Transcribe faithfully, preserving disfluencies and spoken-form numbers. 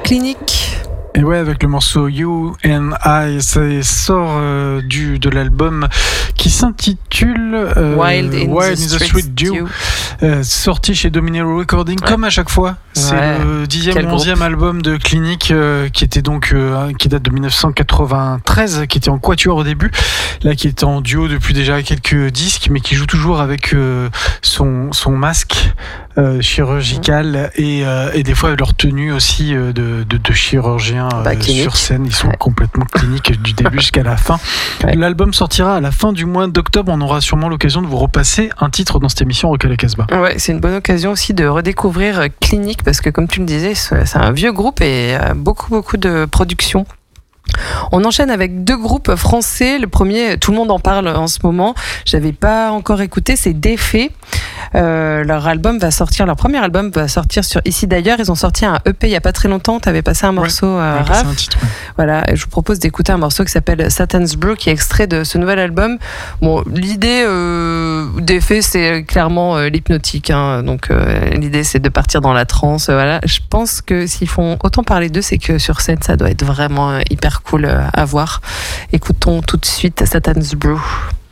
Clinique. Et ouais, avec le morceau You and I, ça sort euh, du, de l'album qui s'intitule euh, Wild in, Wild the, in the Street Street Dew, euh, sorti chez Dominero Recording, ouais. Comme à chaque fois. C'est ouais. le dixième ou onzième album de Clinique euh, qui était donc euh, qui date de dix-neuf cent quatre-vingt-treize, qui était en quatuor au début, là qui est en duo depuis déjà quelques disques, mais qui joue toujours avec euh, son son masque euh, chirurgical mmh. et euh, et des fois leur tenue aussi euh, de, de de chirurgien euh, bah, sur scène. Ils sont ouais. complètement cliniques du début jusqu'à la fin. Ouais. L'album sortira à la fin du mois d'octobre. On aura sûrement l'occasion de vous repasser un titre dans cette émission Rock à la Casbah. Ouais, c'est une bonne occasion aussi de redécouvrir Clinique parce que comme tu le disais, c'est un vieux groupe et beaucoup beaucoup de production. On enchaîne avec deux groupes français. Le premier, tout le monde en parle en ce moment. J'avais pas encore écouté, c'est Défait. Euh, leur album va sortir, leur premier album va sortir sur Ici d'ailleurs. Ils ont sorti un E P il y a pas très longtemps. T'avais passé un morceau ouais, à ouais, Raph. Un titre, ouais. Voilà, et je vous propose d'écouter un morceau qui s'appelle Satan's Brew, qui est extrait de ce nouvel album. Bon, l'idée euh, Défait, c'est clairement euh, l'hypnotique. Hein. Donc euh, l'idée, c'est de partir dans la transe. Voilà, je pense que s'ils font autant parler d'eux, c'est que sur scène, ça doit être vraiment hyper cool à voir. Écoutons tout de suite Satan's Brew.